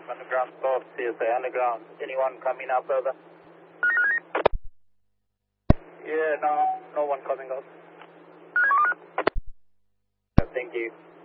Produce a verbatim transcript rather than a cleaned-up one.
Underground South, C S A Underground. Anyone coming up, over? Yeah, no, no one coming up. Thank you.